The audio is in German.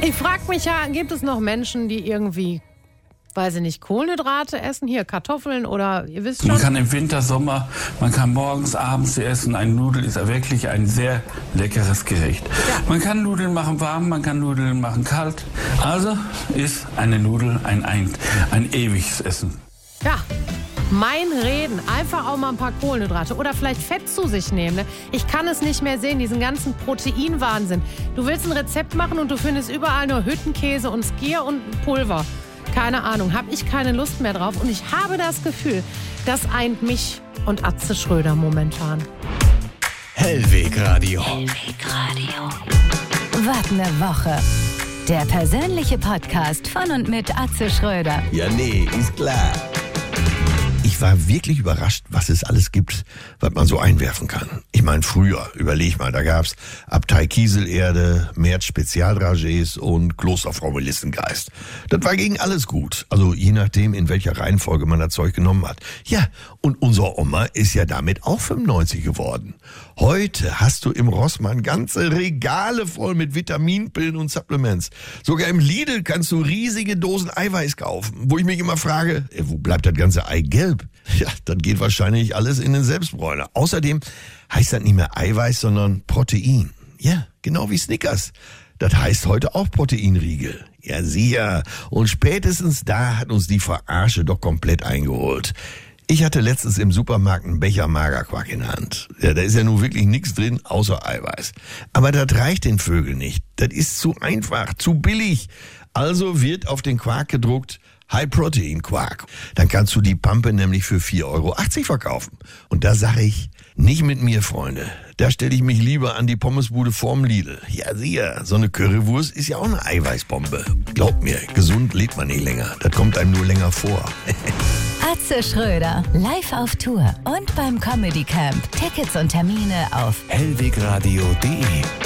Ich frage mich ja, gibt es noch Menschen, die irgendwie, weiß ich nicht, Kohlenhydrate essen? Hier, Kartoffeln oder ihr wisst schon. Man kann im Winter, Sommer, man kann morgens, abends essen. Eine Nudel ist wirklich ein sehr leckeres Gericht. Ja. Man kann Nudeln machen warm, man kann Nudeln machen kalt. Also ist eine Nudel ein ewiges Essen. Ja. Mein Reden, einfach auch mal ein paar Kohlenhydrate oder vielleicht Fett zu sich nehmen. Ne? Ich kann es nicht mehr sehen, diesen ganzen Proteinwahnsinn. Du willst ein Rezept machen und du findest überall nur Hüttenkäse und Skier und Pulver. Keine Ahnung, habe ich keine Lust mehr drauf. Und ich habe das Gefühl, das eint mich und Atze Schröder momentan. Hellwegradio. Was eine Woche. Der persönliche Podcast von und mit Atze Schröder. Ja, nee, ist klar. Ich war wirklich überrascht, was es alles gibt, was man so einwerfen kann. Ich meine, früher, überleg mal, da gab's Abtei Kieselerde, Merz Spezialdragés und Klosterfrau Melissengeist. Das war gegen alles gut. Also je nachdem, in welcher Reihenfolge man das Zeug genommen hat. Ja, und unsere Oma ist ja damit auch 95 geworden. Heute hast du im Rossmann ganze Regale voll mit Vitaminpillen und Supplements. Sogar im Lidl kannst du riesige Dosen Eiweiß kaufen. Wo ich mich immer frage, wo bleibt das ganze Eigelb? Ja, das geht wahrscheinlich alles in den Selbstbräuner. Außerdem heißt das nicht mehr Eiweiß, sondern Protein. Ja, genau wie Snickers. Das heißt heute auch Proteinriegel. Ja, sicher. Und spätestens da hat uns die Verarsche doch komplett eingeholt. Ich hatte letztens im Supermarkt einen Becher Magerquark in der Hand. Ja, da ist ja nun wirklich nichts drin, außer Eiweiß. Aber das reicht den Vögeln nicht. Das ist zu einfach, zu billig. Also wird auf den Quark gedruckt, High-Protein-Quark. Dann kannst du die Pampe nämlich für 4,80 Euro verkaufen. Und da sag ich, nicht mit mir, Freunde. Da stelle ich mich lieber an die Pommesbude vorm Lidl. Ja, sicher, so eine Currywurst ist ja auch eine Eiweißbombe. Glaubt mir, gesund lebt man nicht länger. Das kommt einem nur länger vor. Atze Schröder, live auf Tour und beim Comedy Camp. Tickets und Termine auf hellwegradio.de